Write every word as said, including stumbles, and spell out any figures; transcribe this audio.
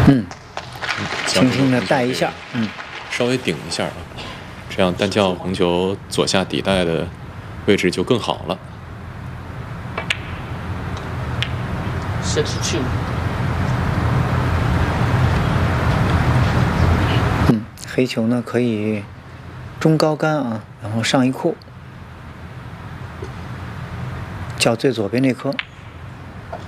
嗯，轻轻的带一下，嗯， 稍微顶一下啊，这样单翘红球左下底带的位置就更好了。 sixty-two。 嗯，黑球呢可以中高杆啊，然后上一库，较最左边这颗。